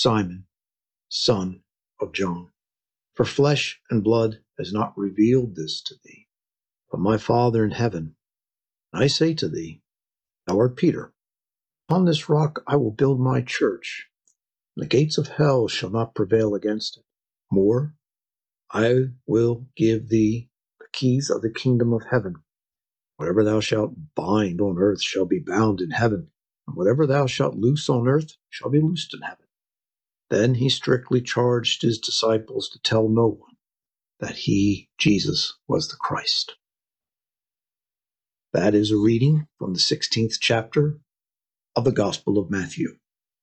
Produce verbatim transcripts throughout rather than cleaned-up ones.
Simon, son of John. For flesh and blood has not revealed this to thee, but my Father in heaven. I say to thee, thou art Peter. Upon this rock I will build my church, and the gates of hell shall not prevail against it. More, I will give thee the keys of the kingdom of heaven. Whatever thou shalt bind on earth shall be bound in heaven, and whatever thou shalt loose on earth shall be loosed in heaven. Then he strictly charged his disciples to tell no one that he, Jesus, was the Christ. That is a reading from the sixteenth chapter of the Gospel of Matthew.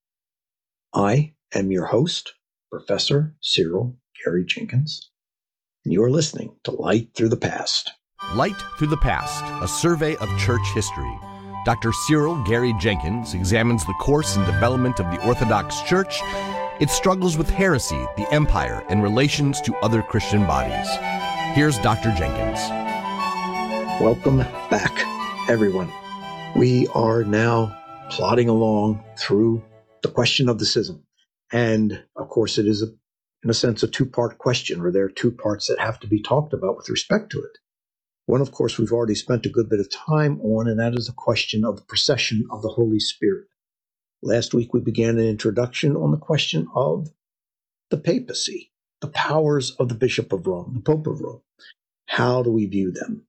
I am your host, Professor Cyril Gary Jenkins, and you are listening to Light Through the Past. Light Through the Past, a survey of church history. Doctor Cyril Gary Jenkins examines the course and development of the Orthodox Church, its struggles with heresy, the empire, and relations to other Christian bodies. Here's Doctor Jenkins. Welcome back, everyone. We are now plodding along through the question of the schism. And, of course, it is, a, in a sense, a two-part question, or there are two parts that have to be talked about with respect to it. One, of course, we've already spent a good bit of time on, and that is the question of the procession of the Holy Spirit. Last week, we began an introduction on the question of the papacy, the powers of the Bishop of Rome, the Pope of Rome. How do we view them?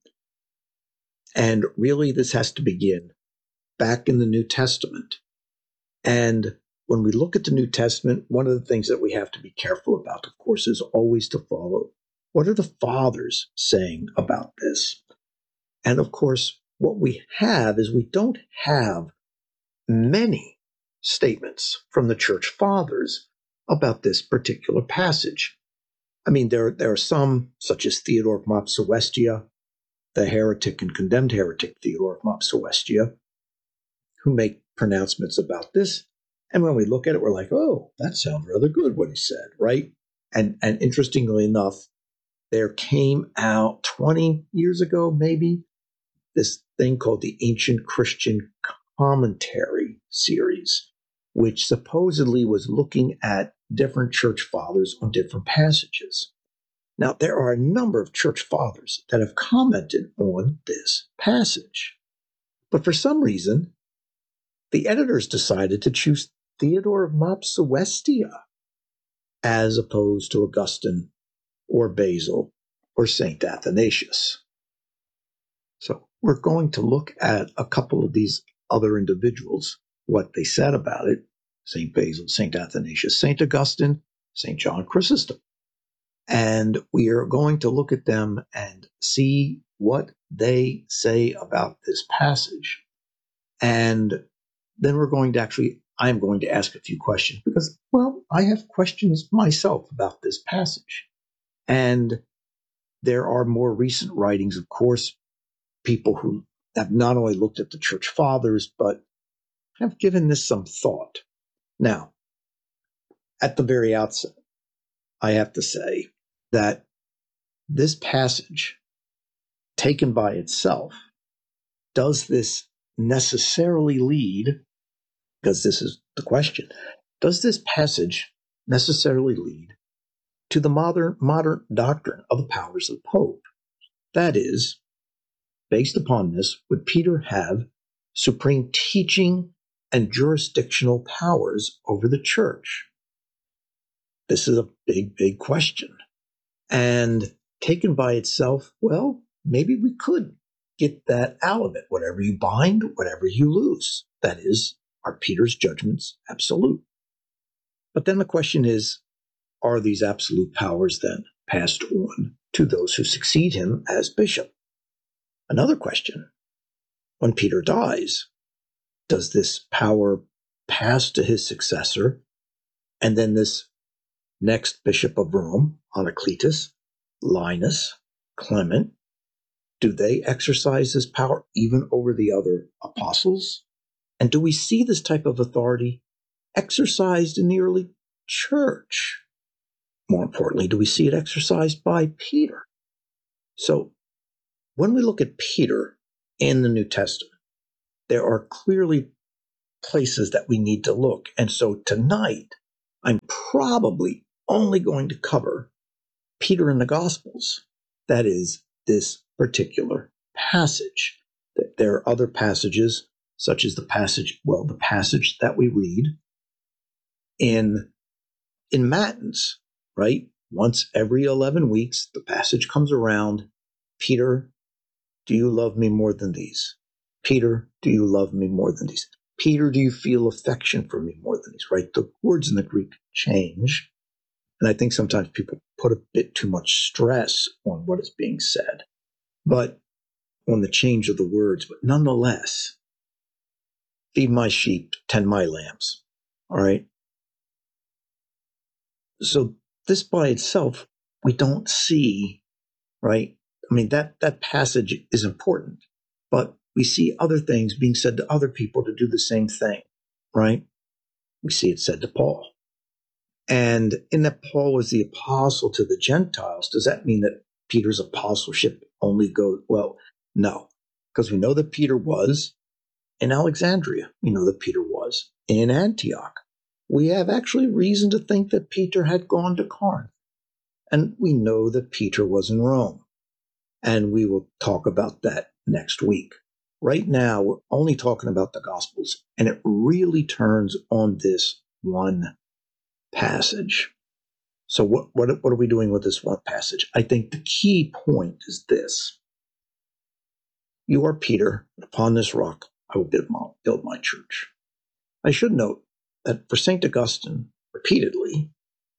And really, this has to begin back in the New Testament. And when we look at the New Testament, one of the things that we have to be careful about, of course, is always to follow. What are the fathers saying about this? And of course, what we have is we don't have many statements from the church fathers about this particular passage. I mean, there, there are some, such as Theodore of Mopsuestia, the heretic and condemned heretic Theodore of Mopsuestia, who make pronouncements about this. And when we look at it, we're like, oh, that sounds rather good, what he said, right? And, and interestingly enough, there came out twenty years ago, maybe, this thing called the Ancient Christian Commentary series, which supposedly was looking at different church fathers on different passages. Now, there are a number of church fathers that have commented on this passage. But for some reason, the editors decided to choose Theodore of Mopsuestia as opposed to Augustine or Basil or Saint Athanasius. So we're going to look at a couple of these other individuals, what they said about it, Saint Basil, Saint Athanasius, Saint Augustine, Saint John Chrysostom. And we are going to look at them and see what they say about this passage. And then we're going to actually, I'm going to ask a few questions because, well, I have questions myself about this passage. And there are more recent writings, of course, people who have not only looked at the church fathers, but have given this some thought. Now, at the very outset, I have to say that this passage, taken by itself, does this necessarily lead, because this is the question, does this passage necessarily lead to the modern, modern doctrine of the powers of the Pope? That is, based upon this, would Peter have supreme teaching and jurisdictional powers over the church? This is a big, big question. And taken by itself, well, maybe we could get that out of it. Whatever you bind, whatever you loose. That is, are Peter's judgments absolute? But then the question is, are these absolute powers then passed on to those who succeed him as bishop? Another question, when Peter dies, does this power pass to his successor, and then this next bishop of Rome, Anacletus, Linus, Clement, do they exercise this power even over the other apostles? And do we see this type of authority exercised in the early church? More importantly, do we see it exercised by Peter? So when we look at Peter in the New Testament, there are clearly places that we need to look. And so tonight, I'm probably only going to cover Peter in the Gospels. That is, this particular passage. There are other passages, such as the passage, well, the passage that we read in, in Matins, right? Once every eleven weeks, the passage comes around. Peter, do you love me more than these? Peter, do you love me more than these? Peter, do you feel affection for me more than these? Right? The words in the Greek change. And I think sometimes people put a bit too much stress on what is being said, but on the change of the words. But nonetheless, feed my sheep, tend my lambs. All right. So this by itself, we don't see, right? I mean, that, that passage is important, but we see other things being said to other people to do the same thing, right? We see it said to Paul. And in that Paul was the apostle to the Gentiles, does that mean that Peter's apostleship only goes, well, no, because we know that Peter was in Alexandria. We know that Peter was in Antioch. We have actually reason to think that Peter had gone to Corinth. And we know that Peter was in Rome. And we will talk about that next week. Right now, we're only talking about the Gospels, and it really turns on this one passage. So what, what, what are we doing with this one passage? I think the key point is this. You are Peter, and upon this rock I will build my, build my church. I should note that for Saint Augustine, repeatedly,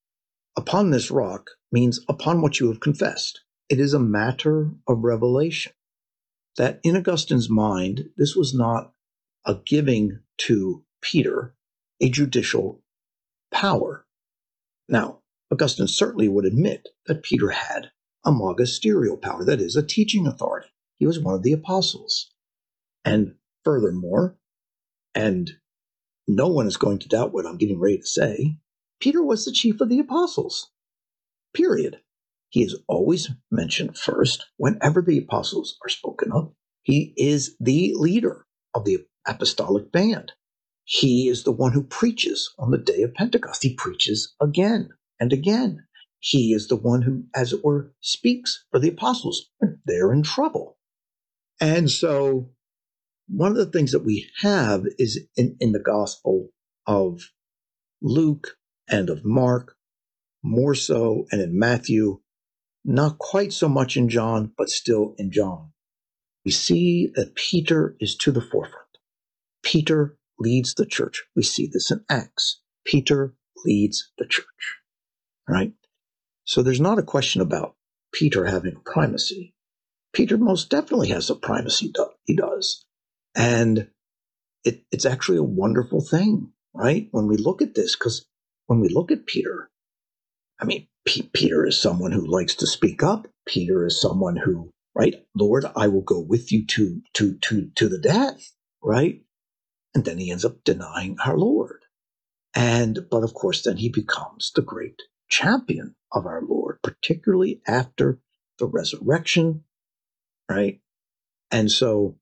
upon this rock means upon what you have confessed. It is a matter of revelation. That in Augustine's mind, this was not a giving to Peter a judicial power. Now, Augustine certainly would admit that Peter had a magisterial power, that is, a teaching authority. He was one of the apostles. And furthermore, and no one is going to doubt what I'm getting ready to say, Peter was the chief of the apostles, period. He is always mentioned first whenever the apostles are spoken of. He is the leader of the apostolic band. He is the one who preaches on the day of Pentecost. He preaches again and again. He is the one who, as it were, speaks for the apostles. They're in trouble. And so one of the things that we have is in, in the Gospel of Luke and of Mark, more so, and in Matthew, not quite so much in John, but still in John. We see that Peter is to the forefront. Peter leads the church. We see this in Acts. Peter leads the church, right? So there's not a question about Peter having primacy. Peter most definitely has a primacy. He does. And it, it's actually a wonderful thing, right? When we look at this, because when we look at Peter, I mean, P- Peter is someone who likes to speak up. Peter is someone who, right? Lord, I will go with you to, to, to, to the death, right? And then he ends up denying our Lord. And, but of course, then he becomes the great champion of our Lord, particularly after the resurrection, right? And so,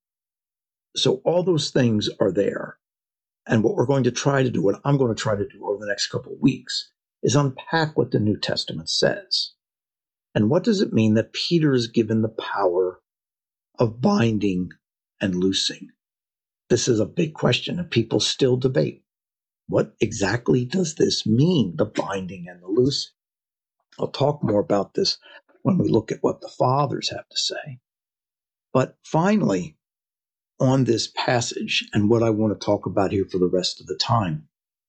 so all those things are there. And what we're going to try to do, what I'm going to try to do over the next couple of weeks, is unpack what the New Testament says. And what does it mean that Peter is given the power of binding and loosing? This is a big question, and people still debate. What exactly does this mean, the binding and the loosing? I'll talk more about this when we look at what the fathers have to say. But finally, on this passage, and what I want to talk about here for the rest of the time,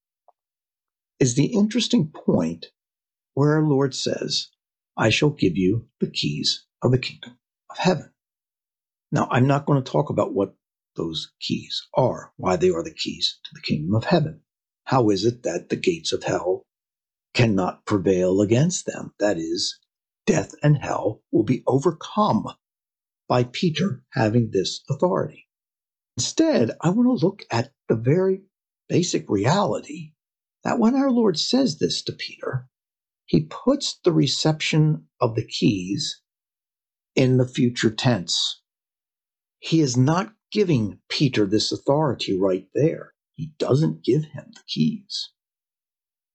is the interesting point where our Lord says, I shall give you the keys of the kingdom of heaven. Now, I'm not going to talk about what those keys are, why they are the keys to the kingdom of heaven. How is it that the gates of hell cannot prevail against them? That is, death and hell will be overcome by Peter having this authority. Instead, I want to look at the very basic reality that when our Lord says this to Peter, he puts the reception of the keys in the future tense. He is not giving Peter this authority right there. He doesn't give him the keys.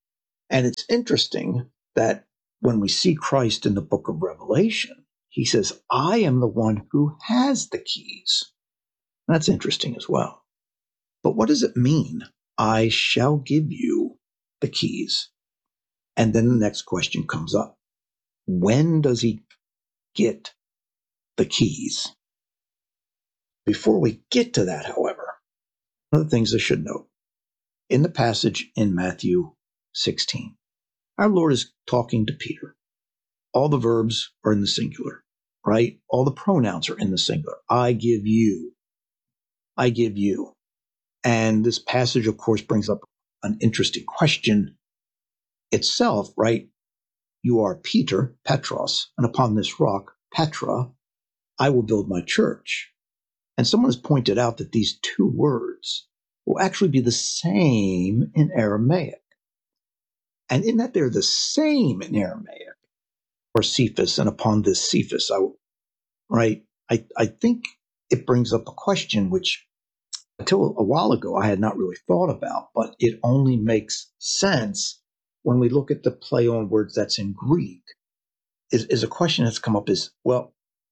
And it's interesting that when we see Christ in the book of Revelation, he says, I am the one who has the keys. That's interesting as well. But what does it mean? I shall give you the keys. And then the next question comes up. When does he get the keys? Before we get to that, however, one of the things I should note, in the passage in Matthew sixteen, our Lord is talking to Peter. All the verbs are in the singular, right? All the pronouns are in the singular. I give you. I give you. And this passage, of course, brings up an interesting question itself, right? You are Peter, Petros, and upon this rock, Petra, I will build my church. And someone has pointed out that these two words will actually be the same in Aramaic. And in that they're the same in Aramaic, or Cephas, and upon this Cephas, I will, right? I, I think it brings up a question which until a while ago I had not really thought about, but it only makes sense when we look at the play on words that's in Greek. Is, is a question that's come up is, well,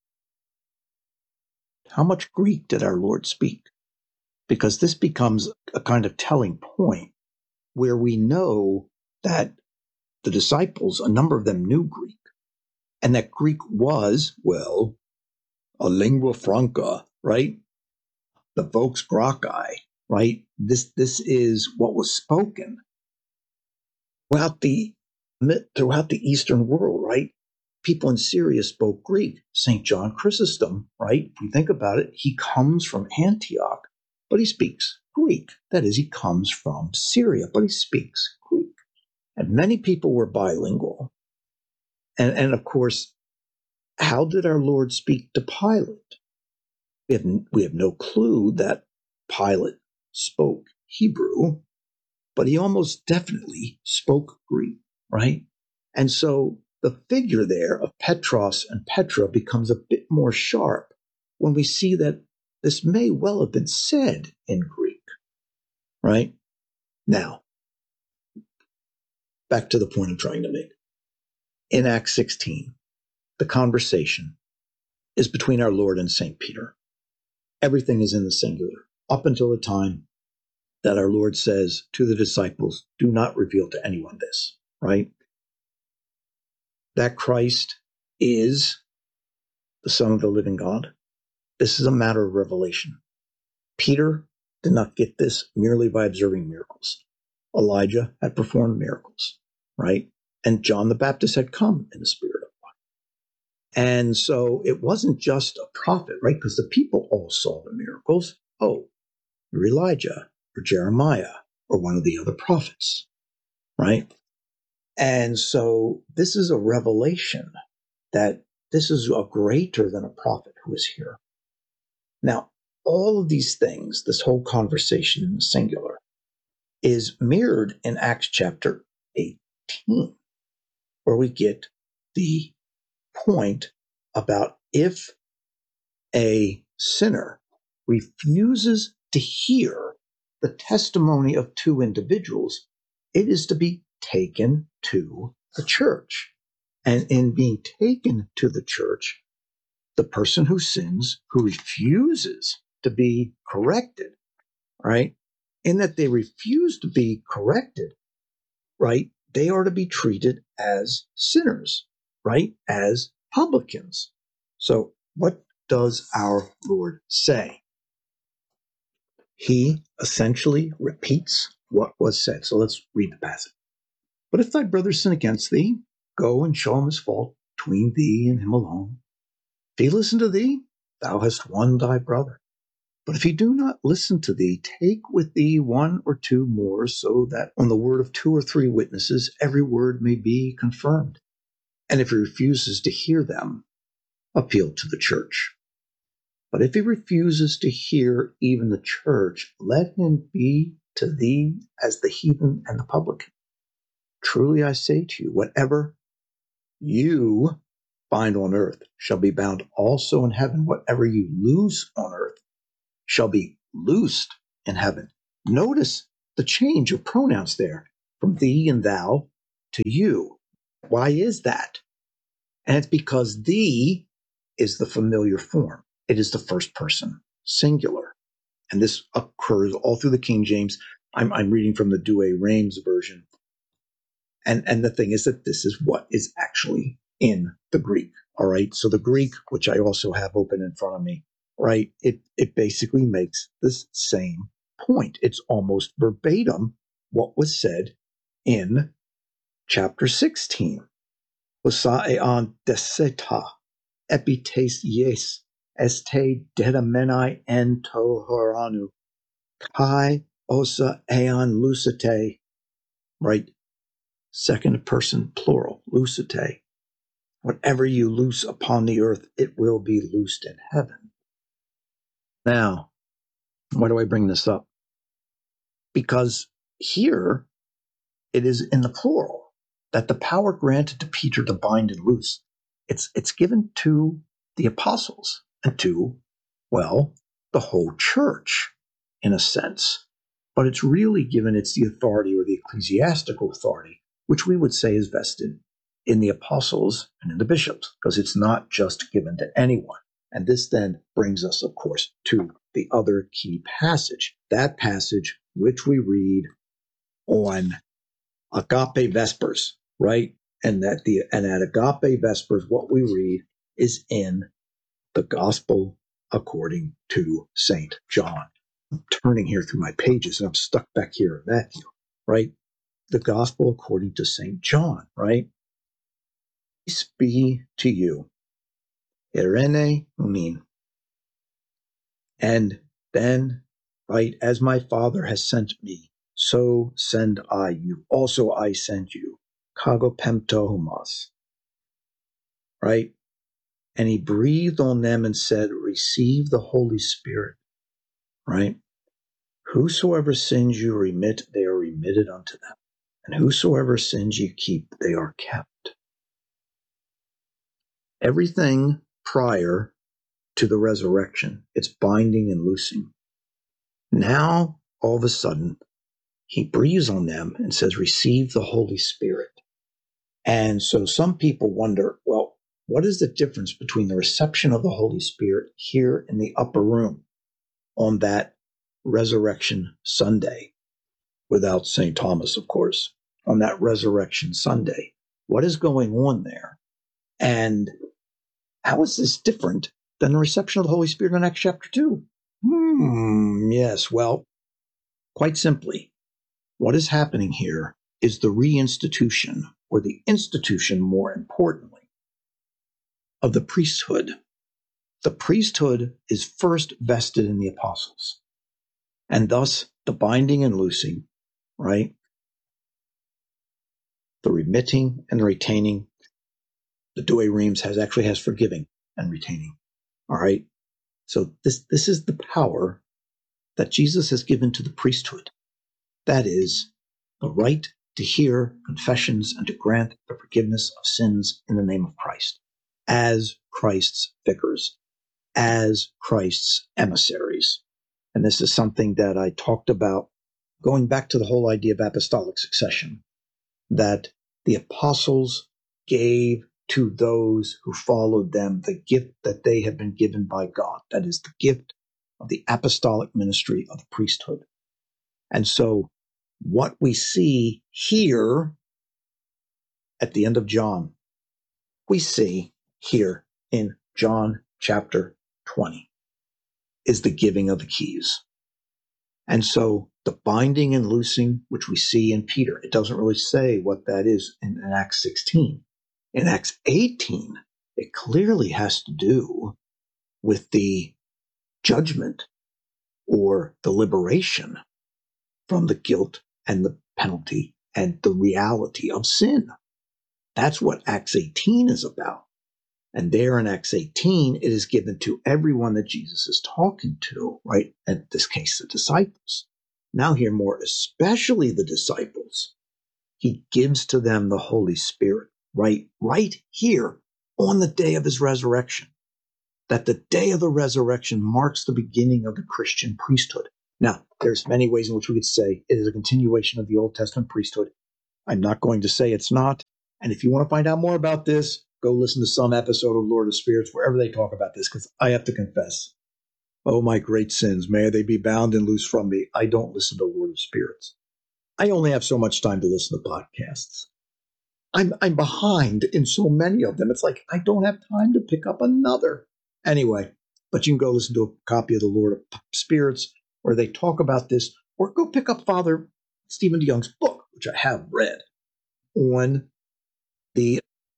how much Greek did our Lord speak? Because this becomes a kind of telling point where we know that the disciples, a number of them knew Greek, and that Greek was, well, a lingua franca, right? The vox gracchi, right? This, this is what was spoken throughout the, throughout the Eastern world, right? People in Syria spoke Greek. Saint John Chrysostom, right? If you think about it, he comes from Antioch, but he speaks Greek. That is, he comes from Syria, but he speaks Greek. And many people were bilingual. And, and of course, how did our Lord speak to Pilate? We have, we have no clue that Pilate spoke Hebrew, but he almost definitely spoke Greek, right? And so the figure there of Petros and Petra becomes a bit more sharp when we see that this may well have been said in Greek, right? Now, back to the point I'm trying to make. In Acts sixteen, the conversation is between our Lord and Saint Peter. Everything is in the singular, up until the time that our Lord says to the disciples, do not reveal to anyone this, right? That Christ is the Son of the living God. This is a matter of revelation. Peter did not get this merely by observing miracles. Elijah had performed miracles, right? And John the Baptist had come in the Spirit of God. And so it wasn't just a prophet, right? Because the people all saw the miracles. Oh, you're Elijah or Jeremiah or one of the other prophets, right? And so this is a revelation that this is a greater than a prophet who is here. Now, all of these things, this whole conversation in the singular, is mirrored in Acts chapter eighteen, where we get the point about if a sinner refuses to hear the testimony of two individuals, it is to be taken to the church. And in being taken to the church, the person who sins, who refuses to be corrected, right? In that they refuse to be corrected, right? They are to be treated as sinners, right? As publicans. So what does our Lord say? He essentially repeats what was said. So let's read the passage. But if thy brother sin against thee, go and show him his fault between thee and him alone. If he listen to thee, thou hast won thy brother. But if he do not listen to thee, take with thee one or two more, so that on the word of two or three witnesses every word may be confirmed. And if he refuses to hear them, appeal to the church. But if he refuses to hear even the church, let him be to thee as the heathen and the publican. Truly I say to you, whatever you bind on earth shall be bound also in heaven. Whatever you loose on earth shall be loosed in heaven. Notice the change of pronouns there from thee and thou to you. Why is that? And it's because the is the familiar form. It is the first person singular. And this occurs all through the King James. I'm, I'm reading from the Douay-Rheims version. And, and the thing is that this is what is actually in the Greek. All right. So the Greek, which I also have open in front of me, right? It, it basically makes this same point. It's almost verbatim what was said in chapter sixteen. Osaeon deseta epites yes este dedamenai en tohoranu kai osa eon lucite, right? Second person plural, lucite. Whatever you loose upon the earth, it will be loosed in heaven. Now, why do I bring this up? Because here it is in the plural that the power granted to Peter to bind and loose, it's, it's given to the apostles and to, well, the whole church in a sense. But it's really given, it's the authority or the ecclesiastical authority, which we would say is vested in the apostles and in the bishops, because it's not just given to anyone. And this then brings us, of course, to the other key passage, that passage which we read on Agape Vespers, right? And that the and at Agape Vespers, what we read is in the Gospel according to Saint John. I'm turning here through my pages and I'm stuck back here in Matthew, right? The Gospel according to Saint John, right? Peace be to you. Irene umin. And then, right, as my Father has sent me, so send I you. Also I send you. Kagopemto homos. Right? And he breathed on them and said, receive the Holy Spirit. Right? Whosoever sins you remit, they are remitted unto them. And whosoever sins you keep, they are kept. Everything prior to the resurrection, it's binding and loosing. Now, all of a sudden, he breathes on them and says, receive the Holy Spirit. And so some people wonder, well, what is the difference between the reception of the Holy Spirit here in the upper room on that Resurrection Sunday, without Saint Thomas, of course, on that Resurrection Sunday? What is going on there? And how is this different than the reception of the Holy Spirit in Acts chapter two? Hmm, yes, well, quite simply, what is happening here is the reinstitution, or the institution, more importantly, of the priesthood. The priesthood is first vested in the apostles, and thus the binding and loosing, right? The remitting and retaining. The Douay-Rheims has actually has forgiving and retaining. All right. So this, this is the power that Jesus has given to the priesthood. That is the right to hear confessions and to grant the forgiveness of sins in the name of Christ, as Christ's vicars, as Christ's emissaries. And this is something that I talked about going back to the whole idea of apostolic succession, that the apostles gave to those who followed them the gift that they have been given by God. That is the gift of the apostolic ministry of the priesthood. And so what we see here at the end of John, we see here in John chapter twenty, is the giving of the keys. And so the binding and loosing, which we see in Peter, it doesn't really say what that is in, in Acts sixteen. In Acts eighteen, it clearly has to do with the judgment or the liberation from the guilt and the penalty and the reality of sin. That's what Acts eighteen is about. And there in Acts eighteen, it is given to everyone that Jesus is talking to, right? In this case, the disciples. Now here more especially the disciples. He gives to them the Holy Spirit, right? Right here on the day of his resurrection. That the day of the resurrection marks the beginning of the Christian priesthood. Now, there's many ways in which we could say it is a continuation of the Old Testament priesthood. I'm not going to say it's not. And if you want to find out more about this, go listen to some episode of Lord of Spirits, wherever they talk about this, because I have to confess, oh, my great sins, may they be bound and loose from me. I don't listen to Lord of Spirits. I only have so much time to listen to podcasts. I'm I'm behind in so many of them. It's like I don't have time to pick up another. Anyway, but you can go listen to a copy of the Lord of Spirits where they talk about this, or go pick up Father Stephen DeYoung's book, which I have read, on the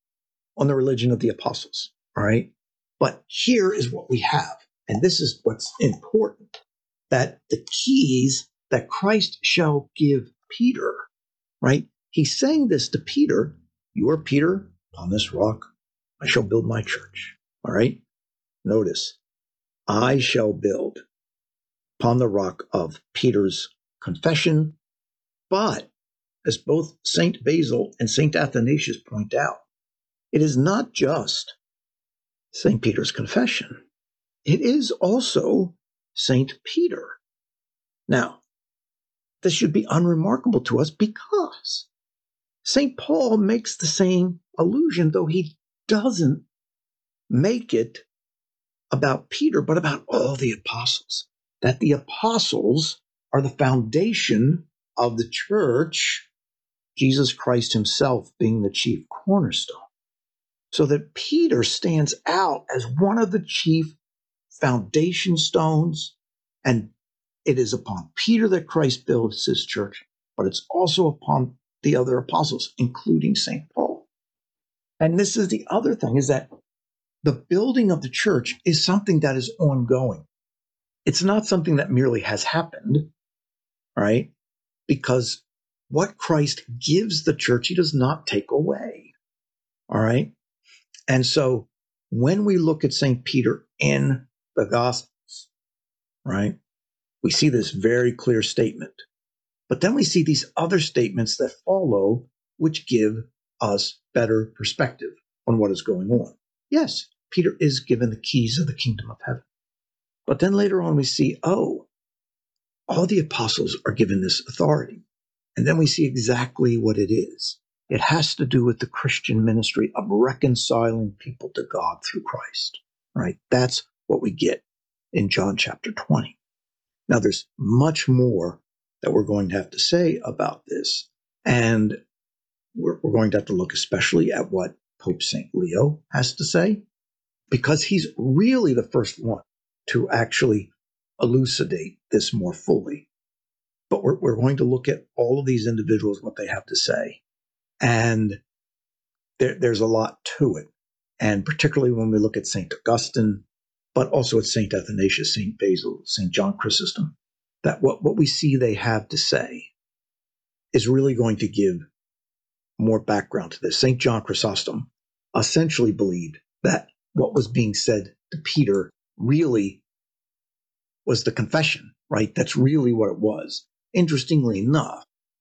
on the religion of the apostles. All right. But here is what we have. And this is what's important, that the keys that Christ shall give Peter, right? He's saying this to Peter. You are Peter, upon this rock I shall build my church. All right. Notice, I shall build upon the rock of Peter's confession. But as both Saint Basil and Saint Athanasius point out, it is not just Saint Peter's confession. It is also Saint Peter. Now, this should be unremarkable to us because Saint Paul makes the same allusion, though he doesn't make it about Peter, but about all the apostles. That the apostles are the foundation of the church, Jesus Christ himself being the chief cornerstone. So that Peter stands out as one of the chief foundation stones, and it is upon Peter that Christ builds his church, but it's also upon the other apostles, including Saint Paul. And this is the other thing, is that the building of the church is something that is ongoing. It's not something that merely has happened, right? Because what Christ gives the church, he does not take away, all right? And so when we look at Saint Peter in the Gospels, right, we see this very clear statement. But then we see these other statements that follow, which give us better perspective on what is going on. Yes, Peter is given the keys of the kingdom of heaven. But then later on we see, oh, all the apostles are given this authority. And then we see exactly what it is. It has to do with the Christian ministry of reconciling people to God through Christ, right? That's what we get in John chapter twenty. Now, there's much more that we're going to have to say about this. And we're, we're going to have to look especially at what Pope Saint Leo has to say, because he's really the first one to actually elucidate this more fully. But we're, we're going to look at all of these individuals, what they have to say. And there, there's a lot to it. And particularly when we look at Saint Augustine, but also at Saint Athanasius, Saint Basil, Saint John Chrysostom, that what, what we see they have to say is really going to give more background to this. Saint John Chrysostom essentially believed that what was being said to Peter really was the confession, right? That's really what it was. Interestingly enough,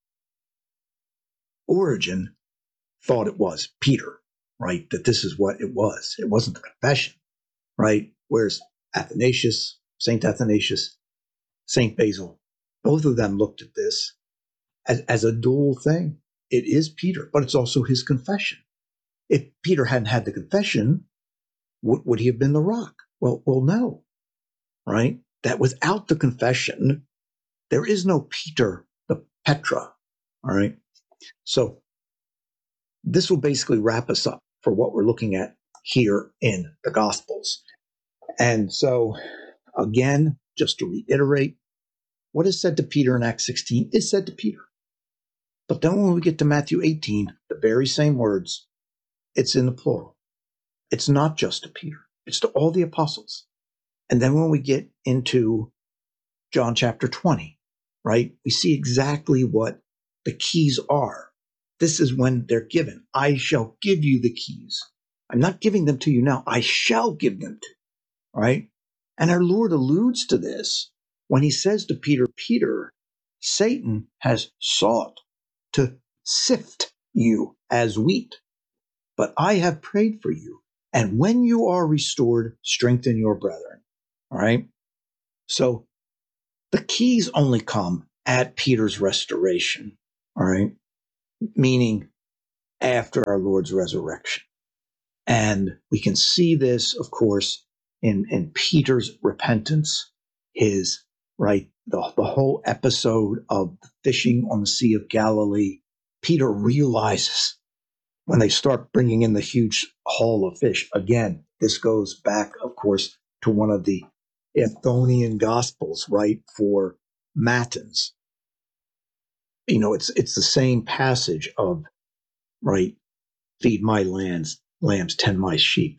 Origen thought it was Peter, right? That this is what it was. It wasn't the confession, right? Whereas Athanasius, Saint Athanasius, Saint Basil, both of them looked at this as, as a dual thing. It is Peter, but it's also his confession. If Peter hadn't had the confession, would, would he have been the rock? Well, well, no, right? That without the confession, there is no Peter, the Petra, all right? So this will basically wrap us up for what we're looking at here in the Gospels. And so, again, just to reiterate, what is said to Peter in Acts sixteen is said to Peter. But then when we get to Matthew eighteen, the very same words, it's in the plural. It's not just to Peter. It's to all the apostles. And then when we get into John chapter twenty, right, we see exactly what the keys are. This is when they're given. I shall give you the keys. I'm not giving them to you now. I shall give them to you, right? And our Lord alludes to this when he says to Peter, Peter, Satan has sought to sift you as wheat, but I have prayed for you. And when you are restored, strengthen your brethren. All right. So the keys only come at Peter's restoration. All right. meaning after our Lord's resurrection. And we can see this, of course, in, in Peter's repentance, his, right, the, the whole episode of the fishing on the Sea of Galilee. Peter realizes when they start bringing in the huge haul of fish. Again, this goes back, of course, to one of the Athonian Gospels, right, for Matins. You know, it's it's the same passage of, right, feed my lambs, lambs, tend my sheep.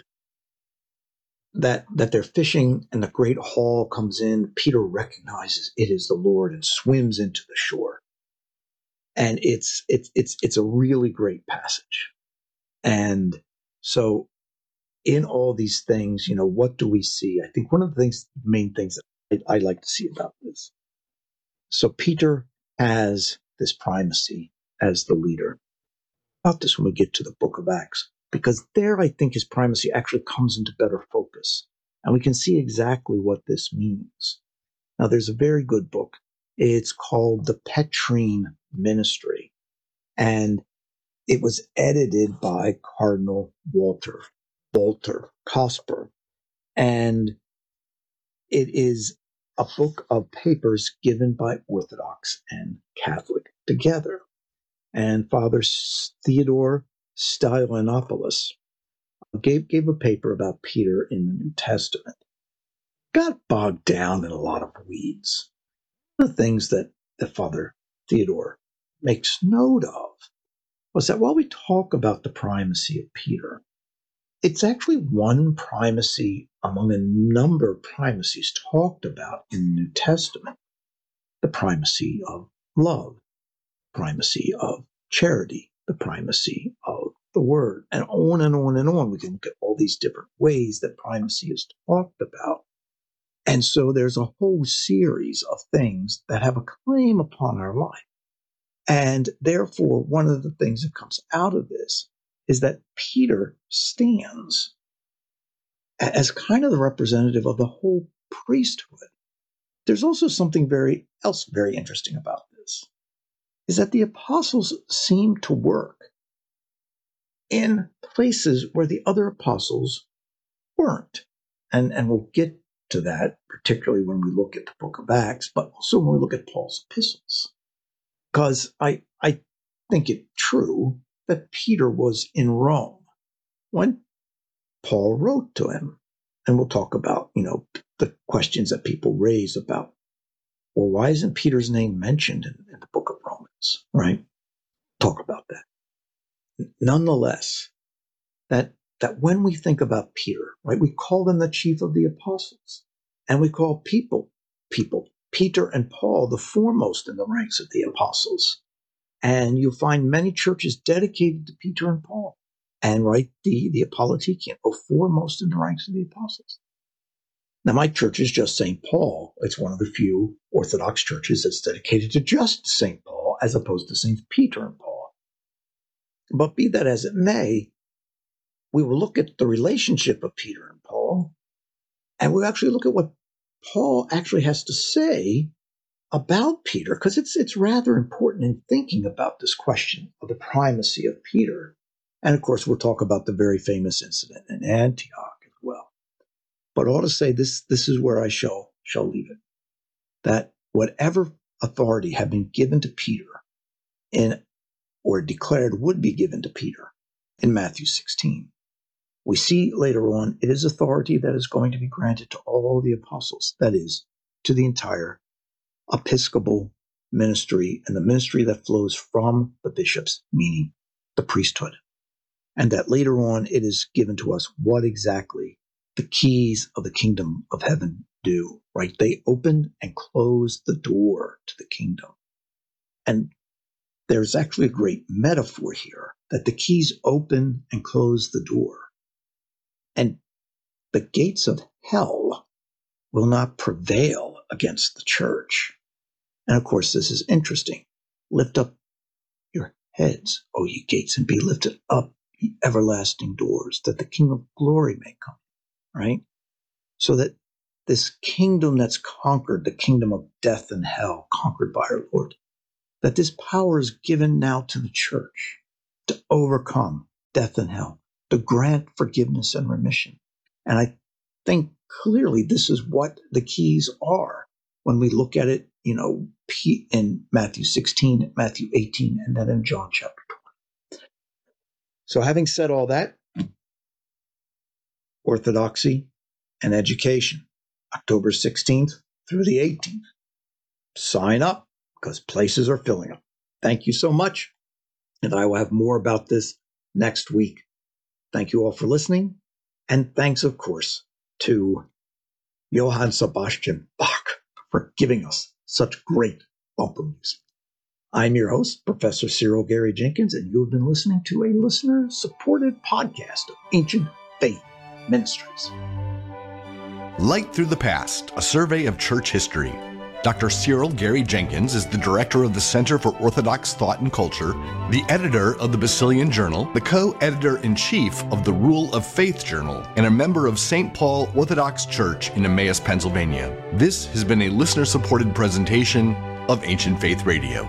That that they're fishing and the great haul comes in. Peter recognizes it is the Lord and swims into the shore. And it's it's it's it's a really great passage. And so in all these things, you know, what do we see? I think one of the things, main things that I, I like to see about this. So Peter has this primacy as the leader. About this when we get to the book of Acts, because there I think his primacy actually comes into better focus. And we can see exactly what this means. Now, there's a very good book. It's called The Petrine Ministry. And it was edited by Cardinal Walter, Walter Cosper. And it is a book of papers given by Orthodox and Catholic together. And Father Theodore Stylianopoulos gave, gave a paper about Peter in the New Testament. Got bogged down in a lot of weeds. One of the things that the Father Theodore makes note of was that while we talk about the primacy of Peter, it's actually one primacy among a number of primacies talked about in the New Testament. The primacy of love, primacy of charity, the primacy of the word, and on and on and on. We can look at all these different ways that primacy is talked about. And so there's a whole series of things that have a claim upon our life. And therefore, one of the things that comes out of this is that Peter stands as kind of the representative of the whole priesthood. There's also something very else very interesting about this, is that the apostles seem to work in places where the other apostles weren't. And, and we'll get to that, particularly when we look at the book of Acts, but also when we look at Paul's epistles. Because I, I think it true that Peter was in Rome when Paul wrote to him. And we'll talk about, you know, the questions that people raise about, well, why isn't Peter's name mentioned in, in the book of Romans, right? Talk about that. Nonetheless, that that when we think about Peter, right, we call them the chief of the apostles, and we call people, people, Peter and Paul, the foremost in the ranks of the apostles. And you'll find many churches dedicated to Peter and Paul. And right, the, the Apologetian, or foremost in the ranks of the apostles. Now, my church is just Saint Paul. It's one of the few Orthodox churches that's dedicated to just Saint Paul, as opposed to Saints Peter and Paul. But be that as it may, we will look at the relationship of Peter and Paul, and we'll actually look at what Paul actually has to say about Peter, because it's it's rather important in thinking about this question of the primacy of Peter. And of course, we'll talk about the very famous incident in Antioch as well. But I ought to say this, this is where I shall, shall leave it. That whatever authority had been given to Peter in, or declared would be given to Peter in Matthew sixteen, we see later on it is authority that is going to be granted to all the apostles, that is, to the entire episcopal ministry and the ministry that flows from the bishops, meaning the priesthood. And that later on it is given to us what exactly the keys of the kingdom of heaven do, right? They open and close the door to the kingdom. And there's actually a great metaphor here that the keys open and close the door. And the gates of hell will not prevail against the church. And of course, this is interesting. Lift up your heads, O ye gates, and be lifted up, ye everlasting doors, that the King of glory may come. Right? So that this kingdom that's conquered, the kingdom of death and hell, conquered by our Lord, that this power is given now to the church to overcome death and hell, to grant forgiveness and remission. And I think clearly this is what the keys are when we look at it, you know, in Matthew sixteen, Matthew eighteen, and then in John chapter twenty. So having said all that, Orthodoxy and Education, October sixteenth through the eighteenth. Sign up because places are filling up. Thank you so much. And I will have more about this next week. Thank you all for listening. And thanks, of course, to Johann Sebastian Bach for giving us such great bumper music. I'm your host, Professor Cyril Gary Jenkins, and you have been listening to a listener-supported podcast of Ancient Faith Ministries. Light Through the Past, a survey of church history. Doctor Cyril Gary Jenkins is the director of the Center for Orthodox Thought and Culture, the editor of the Basilian Journal, the co-editor-in-chief of the Rule of Faith Journal, and a member of Saint Paul Orthodox Church in Emmaus, Pennsylvania. This has been a listener-supported presentation of Ancient Faith Radio.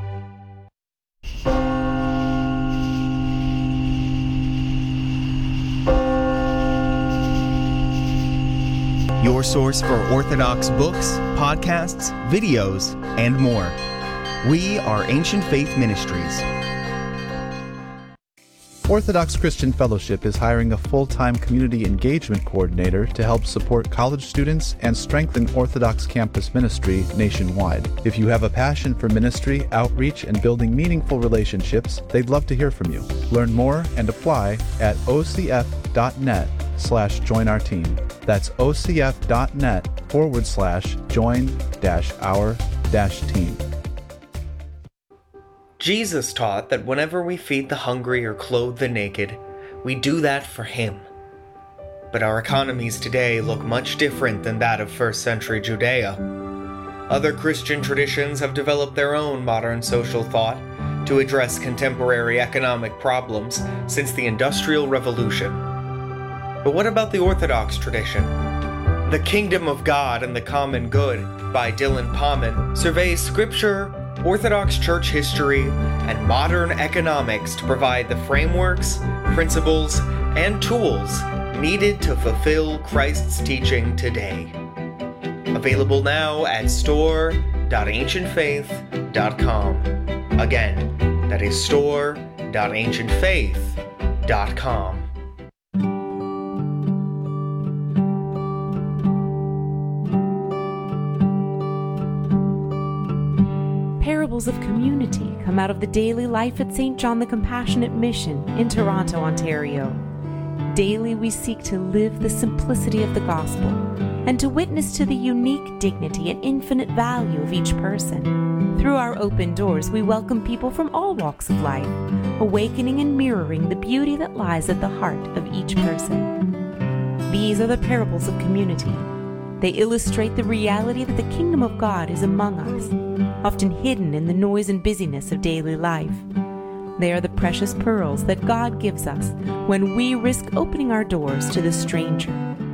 Your source for Orthodox books, podcasts, videos, and more. We are Ancient Faith Ministries. Orthodox Christian Fellowship is hiring a full-time community engagement coordinator to help support college students and strengthen Orthodox campus ministry nationwide. If you have a passion for ministry, outreach, and building meaningful relationships, they'd love to hear from you. Learn more and apply at ocf.net slash join our team. That's ocf.net forward slash join dash our dash team. Jesus taught that whenever we feed the hungry or clothe the naked, we do that for Him. But our economies today look much different than that of first century Judea. Other Christian traditions have developed their own modern social thought to address contemporary economic problems since the Industrial Revolution. But what about the Orthodox tradition? The Kingdom of God and the Common Good by Dylan Pauman surveys scripture, Orthodox church history, and modern economics to provide the frameworks, principles, and tools needed to fulfill Christ's teaching today. Available now at store dot ancient faith dot com. Again, that is store dot ancient faith dot com. Parables of community come out of the daily life at Saint John the Compassionate Mission in Toronto, Ontario. Daily we seek to live the simplicity of the gospel and to witness to the unique dignity and infinite value of each person. Through our open doors, we welcome people from all walks of life, awakening and mirroring the beauty that lies at the heart of each person. These are the parables of community. They illustrate the reality that the kingdom of God is among us, often hidden in the noise and busyness of daily life. They are the precious pearls that God gives us when we risk opening our doors to the stranger.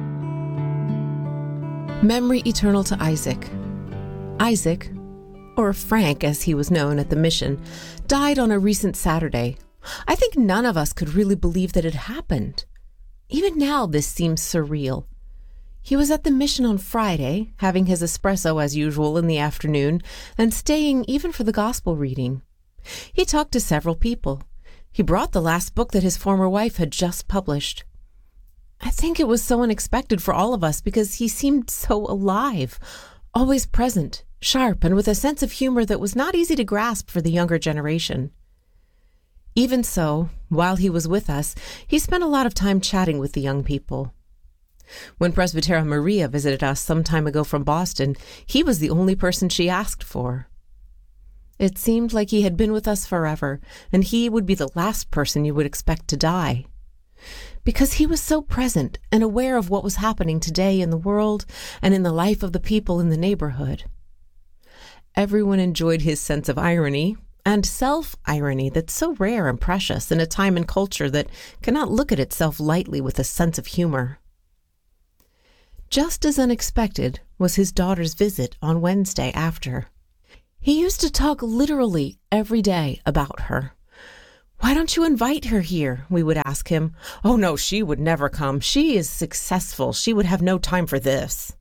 Memory eternal to Isaac. Isaac, or Frank as he was known at the mission, died on a recent Saturday. I think none of us could really believe that it happened. Even now, this seems surreal. He was at the mission on Friday, having his espresso as usual in the afternoon, and staying even for the gospel reading. He talked to several people. He brought the last book that his former wife had just published. I think it was so unexpected for all of us because he seemed so alive, always present, sharp, and with a sense of humor that was not easy to grasp for the younger generation. Even so, while he was with us, he spent a lot of time chatting with the young people. When Presbytera Maria visited us some time ago from Boston, he was the only person she asked for. It seemed like he had been with us forever, and he would be the last person you would expect to die. Because he was so present and aware of what was happening today in the world and in the life of the people in the neighborhood. Everyone enjoyed his sense of irony and self-irony that's so rare and precious in a time and culture that cannot look at itself lightly with a sense of humor. Just as unexpected was his daughter's visit on Wednesday after. He used to talk literally every day about her. "Why don't you invite her here?" we would ask him. "Oh, no, she would never come. She is successful. She would have no time for this."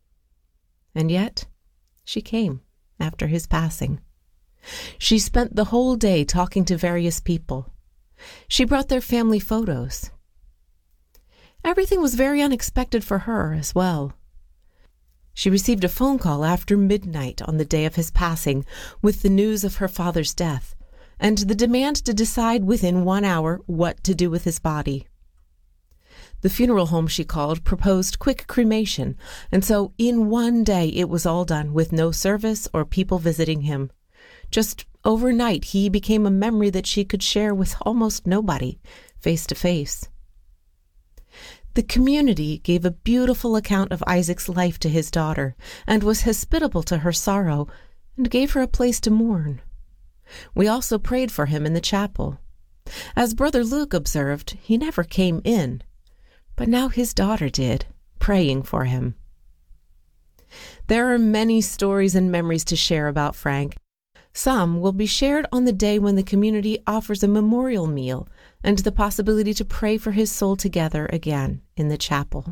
And yet, she came after his passing. She spent the whole day talking to various people. She brought their family photos. Everything was very unexpected for her as well. She received a phone call after midnight on the day of his passing with the news of her father's death and the demand to decide within one hour what to do with his body. The funeral home she called proposed quick cremation, and so in one day it was all done with no service or people visiting him. Just overnight he became a memory that she could share with almost nobody, face to face. The community gave a beautiful account of Isaac's life to his daughter and was hospitable to her sorrow and gave her a place to mourn. We also prayed for him in the chapel. As Brother Luke observed, he never came in, but now his daughter did, praying for him. There are many stories and memories to share about Frank. Some will be shared on the day when the community offers a memorial meal and the possibility to pray for his soul together again in the chapel.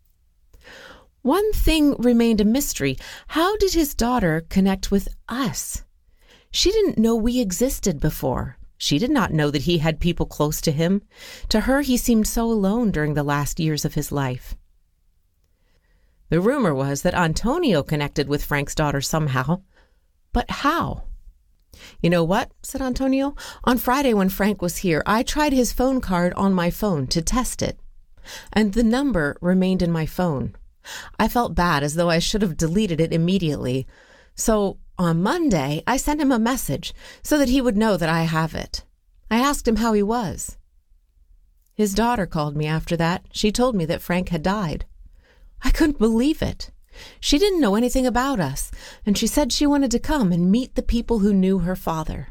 One thing remained a mystery. How did his daughter connect with us? She didn't know we existed before. She did not know that he had people close to him. To her, he seemed so alone during the last years of his life. The rumor was that Antonio connected with Frank's daughter somehow. But how? "You know what?" said Antonio. "On Friday when Frank was here, I tried his phone card on my phone to test it, and the number remained in my phone. I felt bad, as though I should have deleted it immediately. So on Monday, I sent him a message so that he would know that I have it. I asked him how he was. His daughter called me after that. She told me that Frank had died. I couldn't believe it. She didn't know anything about us, and she said she wanted to come and meet the people who knew her father."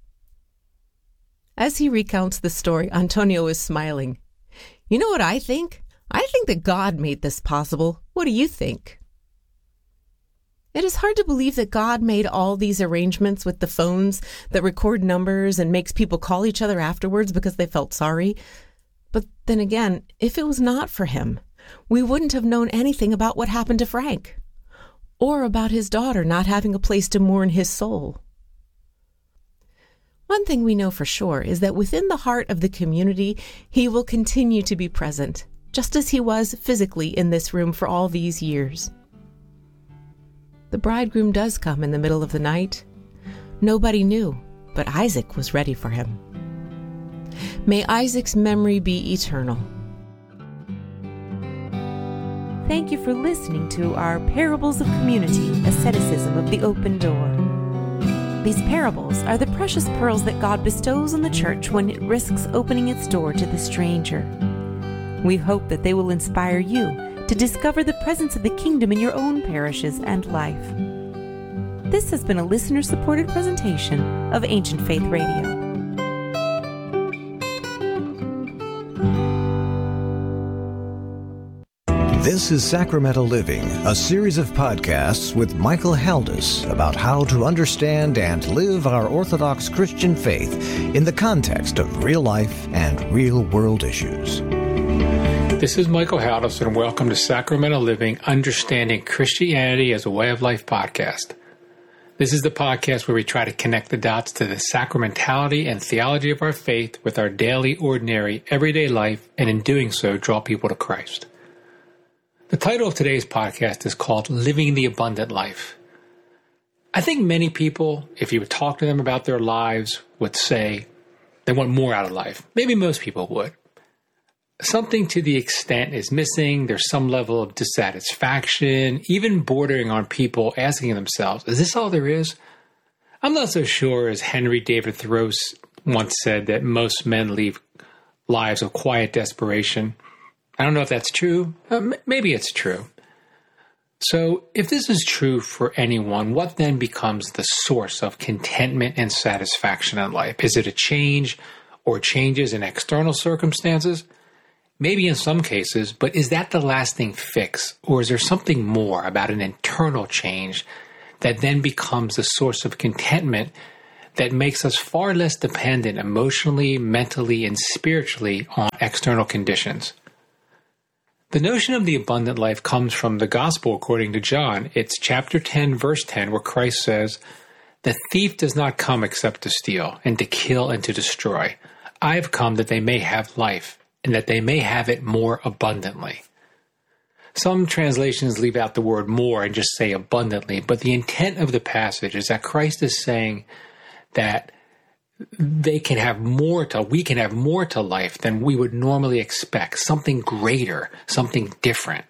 As he recounts the story, Antonio is smiling. "You know what I think? I think that God made this possible. What do you think?" It is hard to believe that God made all these arrangements with the phones that record numbers and makes people call each other afterwards because they felt sorry. But then again, if it was not for him, we wouldn't have known anything about what happened to Frank, or about his daughter not having a place to mourn his soul. One thing we know for sure is that within the heart of the community, he will continue to be present, just as he was physically in this room for all these years. The bridegroom does come in the middle of the night. Nobody knew, but Isaac was ready for him. May Isaac's memory be eternal. Thank you for listening to our Parables of Community, Asceticism of the Open Door. These parables are the precious pearls that God bestows on the church when it risks opening its door to the stranger. We hope that they will inspire you to discover the presence of the kingdom in your own parishes and life. This has been a listener-supported presentation of Ancient Faith Radio. This is Sacramental Living, a series of podcasts with Michael Haldis about how to understand and live our Orthodox Christian faith in the context of real life and real-world issues. This is Michael Haldis, and welcome to Sacramental Living, Understanding Christianity as a Way of Life podcast. This is the podcast where we try to connect the dots to the sacramentality and theology of our faith with our daily, ordinary, everyday life, and in doing so, draw people to Christ. The title of today's podcast is called Living the Abundant Life. I think many people, if you would talk to them about their lives, would say they want more out of life. Maybe most people would. Something to the extent is missing. There's some level of dissatisfaction, even bordering on people asking themselves, is this all there is? I'm not so sure, as Henry David Thoreau once said, that most men lead lives of quiet desperation. I don't know if that's true. Uh, maybe it's true. So if this is true for anyone, what then becomes the source of contentment and satisfaction in life? Is it a change or changes in external circumstances? Maybe in some cases, but is that the lasting fix? Or is there something more about an internal change that then becomes a source of contentment that makes us far less dependent emotionally, mentally, and spiritually on external conditions. The notion of the abundant life comes from the Gospel according to John. It's chapter ten, verse ten, where Christ says, "The thief does not come except to steal, and to kill, and to destroy. I have come that they may have life, and that they may have it more abundantly." Some translations leave out the word more and just say abundantly, but the intent of the passage is that Christ is saying that they can have more to, we can have more to life than we would normally expect, something greater, something different.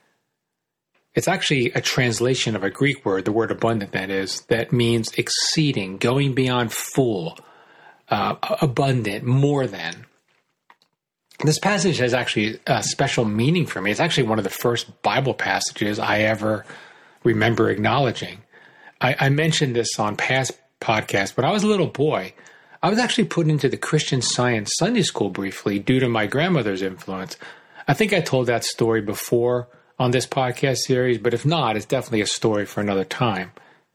It's actually a translation of a Greek word, the word abundant that is, that means exceeding, going beyond full, uh, abundant, more than. This passage has actually a special meaning for me. It's actually one of the first Bible passages I ever remember acknowledging. I, I mentioned this on past podcasts. When I was a little boy, I was actually put into the Christian Science Sunday School briefly due to my grandmother's influence. I think I told that story before on this podcast series, but if not, it's definitely a story for another time.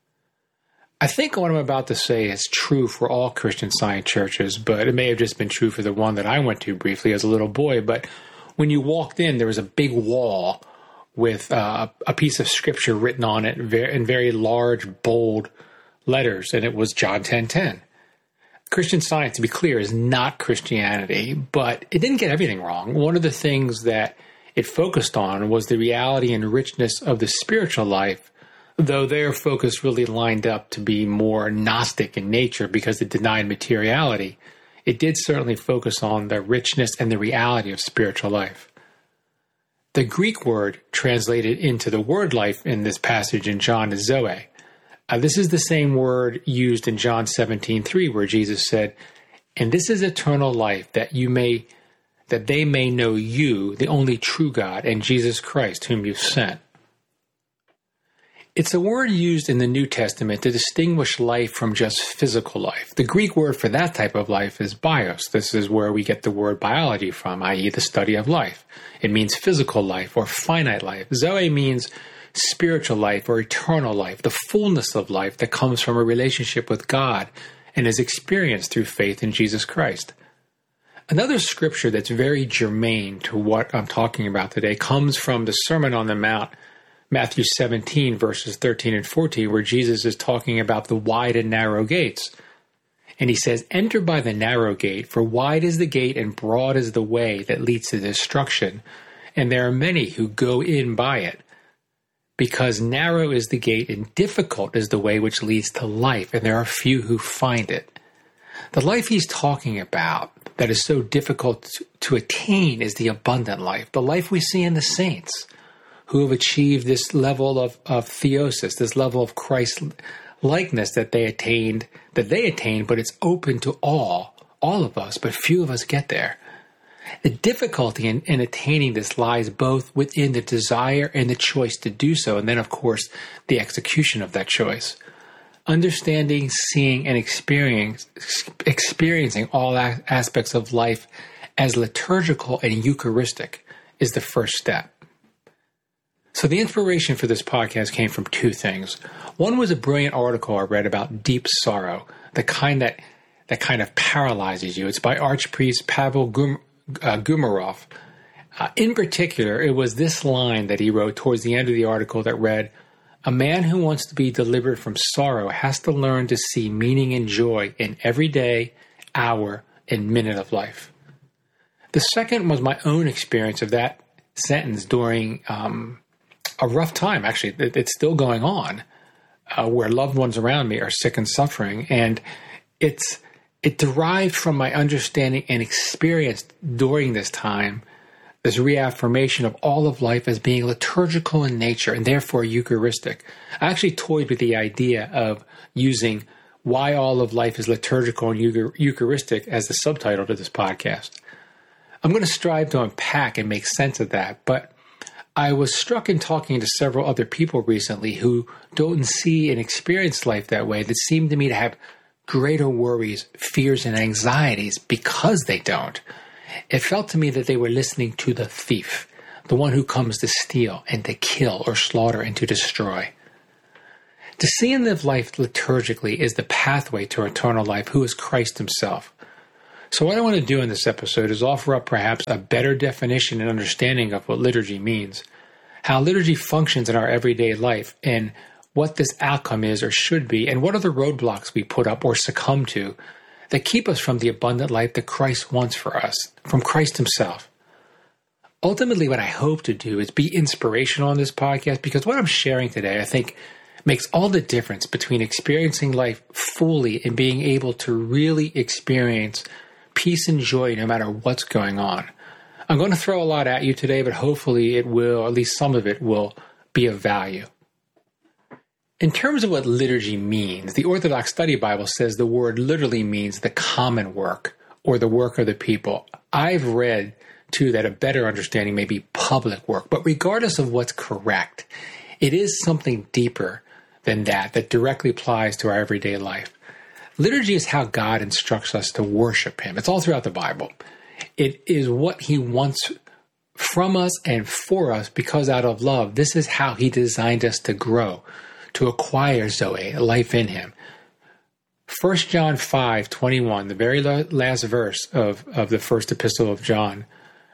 I think what I'm about to say is true for all Christian Science churches, but it may have just been true for the one that I went to briefly as a little boy. But when you walked in, there was a big wall with uh, a piece of scripture written on it in very large, bold letters, and it was John ten ten. Christian Science, to be clear, is not Christianity, but it didn't get everything wrong. One of the things that it focused on was the reality and richness of the spiritual life, though their focus really lined up to be more Gnostic in nature because it denied materiality. It did certainly focus on the richness and the reality of spiritual life. The Greek word translated into the word life in this passage in John is Zoe. Uh, this is the same word used in John seventeen three, where Jesus said, "And this is eternal life, that you may, that they may know you, the only true God, and Jesus Christ, whom you sent." It's a word used in the New Testament to distinguish life from just physical life. The Greek word for that type of life is bios. This is where we get the word biology from, that is the study of life. It means physical life or finite life. Zoe means spiritual life or eternal life, the fullness of life that comes from a relationship with God and is experienced through faith in Jesus Christ. Another scripture that's very germane to what I'm talking about today comes from the Sermon on the Mount, Matthew seventeen, verses thirteen and fourteen, where Jesus is talking about the wide and narrow gates. And he says, "Enter by the narrow gate, for wide is the gate and broad is the way that leads to destruction, and there are many who go in by it. Because narrow is the gate and difficult is the way which leads to life, and there are few who find it." The life he's talking about that is so difficult to attain is the abundant life, the life we see in the saints who have achieved this level of, of theosis, this level of Christ-likeness that they attained, that they attained, but it's open to all, all of us, but few of us get there. The difficulty in, in attaining this lies both within the desire and the choice to do so, and then, of course, the execution of that choice. Understanding, seeing, and experience, experiencing all aspects of life as liturgical and Eucharistic is the first step. So the inspiration for this podcast came from two things. One was a brilliant article I read about deep sorrow, the kind that, that kind of paralyzes you. It's by Archpriest Pavel Gum, uh, Gumarov. Uh, in particular, it was this line that he wrote towards the end of the article that read, "A man who wants to be delivered from sorrow has to learn to see meaning and joy in every day, hour, and minute of life." The second was my own experience of that sentence during um, a rough time. Actually, it's still going on, uh, where loved ones around me are sick and suffering. And it's it derived from my understanding and experience during this time, this reaffirmation of all of life as being liturgical in nature and therefore Eucharistic. I actually toyed with the idea of using "Why All of Life is Liturgical and Eucharistic" as the subtitle to this podcast. I'm going to strive to unpack and make sense of that, but I was struck in talking to several other people recently who don't see and experience life that way, that seem to me to have greater worries, fears, and anxieties because they don't. It felt to me that they were listening to the thief, the one who comes to steal and to kill or slaughter and to destroy. To see and live life liturgically is the pathway to eternal life, who is Christ himself. So what I want to do in this episode is offer up perhaps a better definition and understanding of what liturgy means, how liturgy functions in our everyday life, and what this outcome is or should be, and what are the roadblocks we put up or succumb to that keep us from the abundant life that Christ wants for us, from Christ himself. Ultimately, what I hope to do is be inspirational on this podcast, because what I'm sharing today, I think, makes all the difference between experiencing life fully and being able to really experience peace and joy no matter what's going on. I'm going to throw a lot at you today, but hopefully it will, at least some of it will, be of value. In terms of what liturgy means, the Orthodox Study Bible says the word literally means the common work or the work of the people. I've read, too, that a better understanding may be public work, but regardless of what's correct, it is something deeper than that that directly applies to our everyday life. Liturgy is how God instructs us to worship him. It's all throughout the Bible. It is what he wants from us and for us, because out of love, this is how he designed us to grow, to acquire Zoe, life in him. First John five twenty-one, the very last verse of, of the first epistle of John,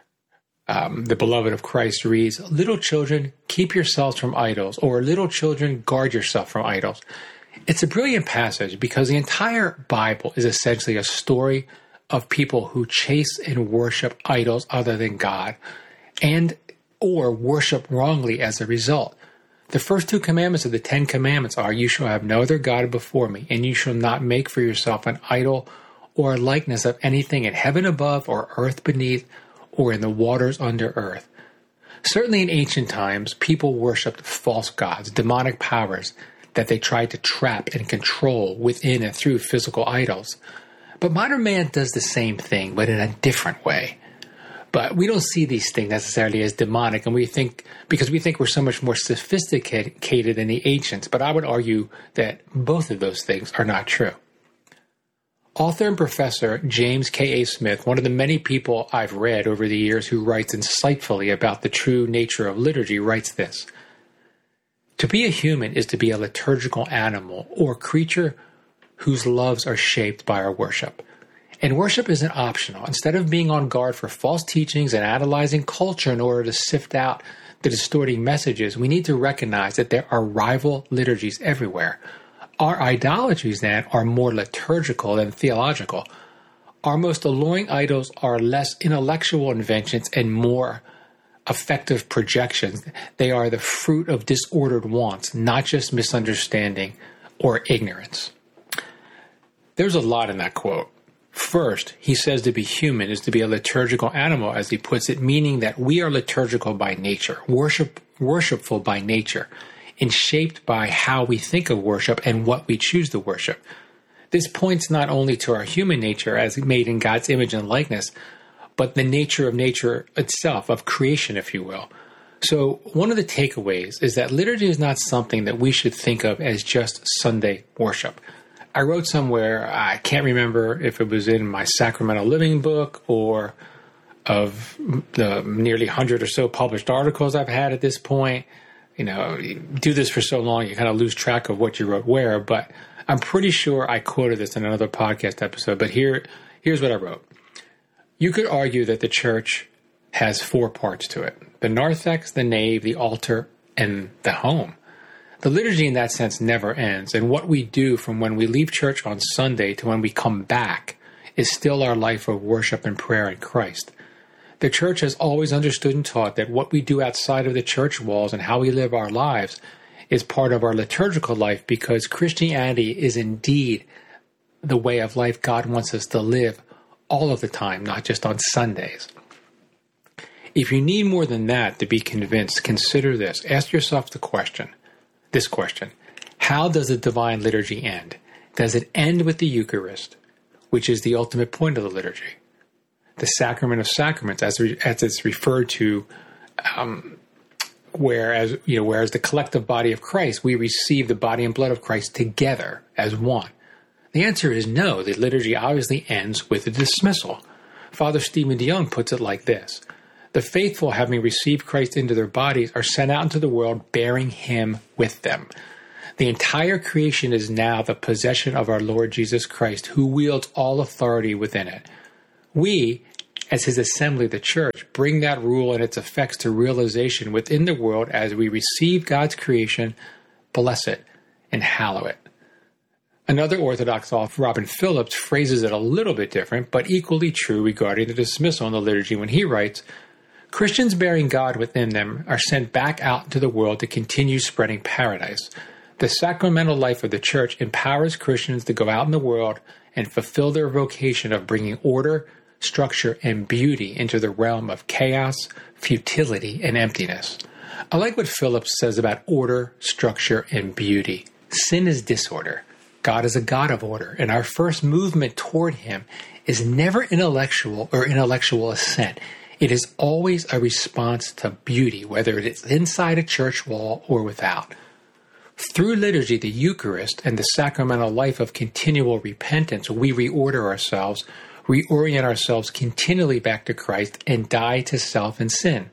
um, the beloved of Christ, reads, "Little children, keep yourselves from idols," or "Little children, guard yourself from idols." It's a brilliant passage because the entire Bible is essentially a story of people who chase and worship idols other than God, and or worship wrongly as a result. The first two commandments of the Ten Commandments are, "You shall have no other God before me, and you shall not make for yourself an idol or a likeness of anything in heaven above or earth beneath or in the waters under earth." Certainly in ancient times, people worshipped false gods, demonic powers that they tried to trap and control within and through physical idols. But modern man does the same thing, but in a different way. But we don't see these things necessarily as demonic, and we think, because we think we're so much more sophisticated than the ancients, but I would argue that both of those things are not true. Author and professor James K A Smith, one of the many people I've read over the years who writes insightfully about the true nature of liturgy, writes this: "To be a human is to be a liturgical animal or creature whose loves are shaped by our worship. And worship isn't optional. Instead of being on guard for false teachings and analyzing culture in order to sift out the distorting messages, we need to recognize that there are rival liturgies everywhere. Our idolatries, then, are more liturgical than theological. Our most alluring idols are less intellectual inventions and more effective projections. They are the fruit of disordered wants, not just misunderstanding or ignorance." There's a lot in that quote. First, he says to be human is to be a liturgical animal, as he puts it, meaning that we are liturgical by nature, worship, worshipful by nature, and shaped by how we think of worship and what we choose to worship. This points not only to our human nature as made in God's image and likeness, but the nature of nature itself, of creation, if you will. So one of the takeaways is that liturgy is not something that we should think of as just Sunday worship. I wrote somewhere, I can't remember if it was in my Sacramental Living book or of the nearly one hundred or so published articles I've had at this point. You know, you do this for so long, you kind of lose track of what you wrote where, but I'm pretty sure I quoted this in another podcast episode, but here, here's what I wrote. You could argue that the church has four parts to it: the narthex, the nave, the altar, and the home. The liturgy in that sense never ends, and what we do from when we leave church on Sunday to when we come back is still our life of worship and prayer in Christ. The church has always understood and taught that what we do outside of the church walls and how we live our lives is part of our liturgical life, because Christianity is indeed the way of life God wants us to live all of the time, not just on Sundays. If you need more than that to be convinced, consider this. Ask yourself the question. This question: how does the divine liturgy end? Does it end with the Eucharist, which is the ultimate point of the liturgy? The sacrament of sacraments, as, re, as it's referred to, um, whereas, you know, whereas the collective body of Christ, we receive the body and blood of Christ together as one. The answer is no. The liturgy obviously ends with a dismissal. Father Stephen DeYoung puts it like this: the faithful, having received Christ into their bodies, are sent out into the world bearing him with them. The entire creation is now the possession of our Lord Jesus Christ, who wields all authority within it. We, as his assembly, the church, bring that rule and its effects to realization within the world as we receive God's creation, bless it, and hallow it. Another Orthodox author, Robin Phillips, phrases it a little bit different, but equally true regarding the dismissal in the liturgy when he writes, Christians bearing God within them are sent back out into the world to continue spreading paradise. The sacramental life of the church empowers Christians to go out in the world and fulfill their vocation of bringing order, structure, and beauty into the realm of chaos, futility, and emptiness. I like what Phillips says about order, structure, and beauty. Sin is disorder. God is a God of order, and our first movement toward him is never intellectual or intellectual assent. It is always a response to beauty, whether it is inside a church wall or without. Through liturgy, the Eucharist, and the sacramental life of continual repentance, we reorder ourselves, reorient ourselves continually back to Christ, and die to self and sin.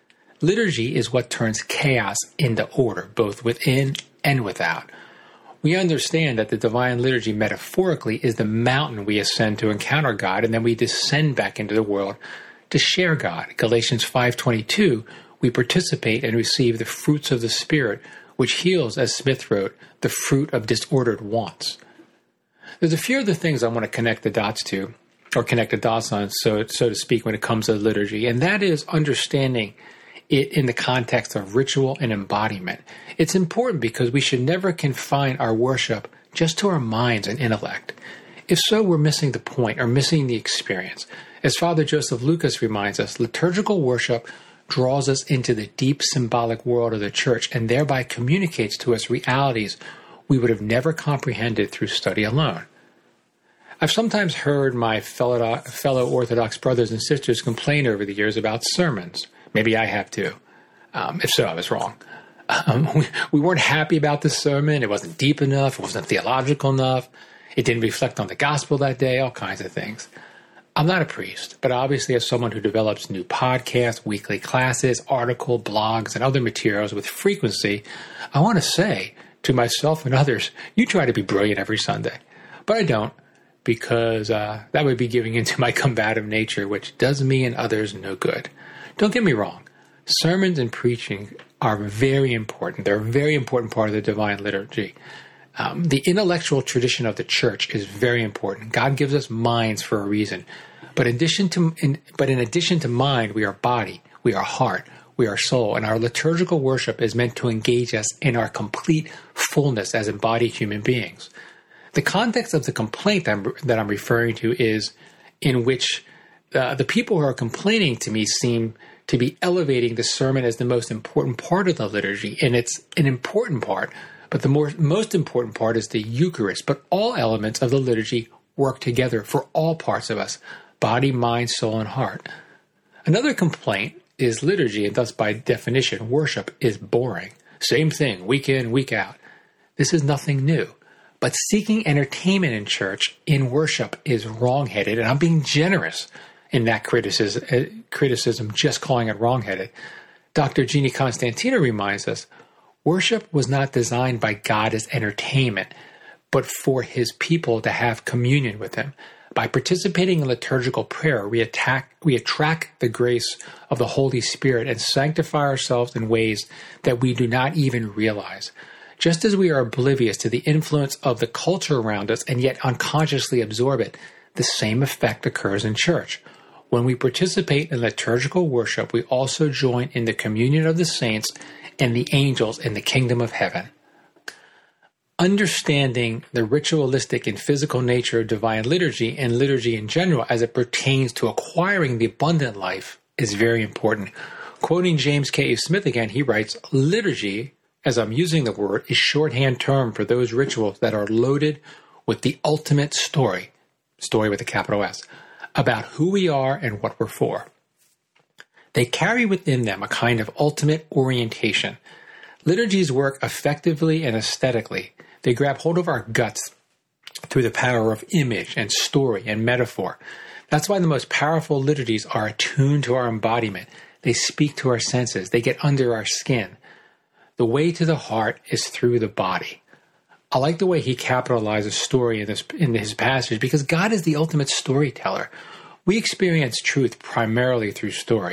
Liturgy is what turns chaos into order, both within and without. We understand that the Divine Liturgy metaphorically is the mountain we ascend to encounter God, and then we descend back into the world to share God. Galatians five twenty-two, we participate and receive the fruits of the Spirit, which heals, as Smith wrote, the fruit of disordered wants. There's a few other things I want to connect the dots to, or connect the dots on, so, so to speak, when it comes to liturgy, and that is understanding it in the context of ritual and embodiment. It's important because we should never confine our worship just to our minds and intellect. If so, we're missing the point or missing the experience. As Father Joseph Lucas reminds us, liturgical worship draws us into the deep symbolic world of the church and thereby communicates to us realities we would have never comprehended through study alone. I've sometimes heard my fellow, fellow Orthodox brothers and sisters complain over the years about sermons. Maybe I have too. Um, if so, I was wrong. Um, we, we weren't happy about the sermon. It wasn't deep enough. It wasn't theological enough. It didn't reflect on the gospel that day, all kinds of things. I'm not a priest, but obviously as someone who develops new podcasts, weekly classes, articles, blogs, and other materials with frequency, I want to say to myself and others, you try to be brilliant every Sunday. But I don't, because uh, that would be giving into my combative nature, which does me and others no good. Don't get me wrong. Sermons and preaching are very important. They're a very important part of the Divine Liturgy. Um, the intellectual tradition of the church is very important. God gives us minds for a reason. But in addition to, in, but in addition to mind, we are body, we are heart, we are soul, and our liturgical worship is meant to engage us in our complete fullness as embodied human beings. The context of the complaint that I'm, that I'm referring to is in which Uh, the people who are complaining to me seem to be elevating the sermon as the most important part of the liturgy, and it's an important part, but the more, most important part is the Eucharist. But all elements of the liturgy work together for all parts of us, body, mind, soul, and heart. Another complaint is liturgy, and thus by definition, worship is boring. Same thing, week in, week out. This is nothing new. But seeking entertainment in church, in worship, is wrong-headed, and I'm being generous in that criticism, uh, criticism, just calling it wrong-headed. Doctor Jeannie Constantino reminds us, worship was not designed by God as entertainment, but for his people to have communion with him. By participating in liturgical prayer, we, attack, we attract the grace of the Holy Spirit and sanctify ourselves in ways that we do not even realize. Just as we are oblivious to the influence of the culture around us and yet unconsciously absorb it, the same effect occurs in church. When we participate in liturgical worship, we also join in the communion of the saints and the angels in the kingdom of heaven. Understanding the ritualistic and physical nature of divine liturgy and liturgy in general as it pertains to acquiring the abundant life is very important. Quoting James K. A. Smith again, he writes, liturgy, as I'm using the word, is shorthand term for those rituals that are loaded with the ultimate story, story with a capital S, about who we are and what we're for. They carry within them a kind of ultimate orientation. Liturgies work effectively and aesthetically. They grab hold of our guts through the power of image and story and metaphor. That's why the most powerful liturgies are attuned to our embodiment. They speak to our senses. They get under our skin. The way to the heart is through the body. I like the way he capitalizes story in this in his passage, because God is the ultimate storyteller. We experience truth primarily through story.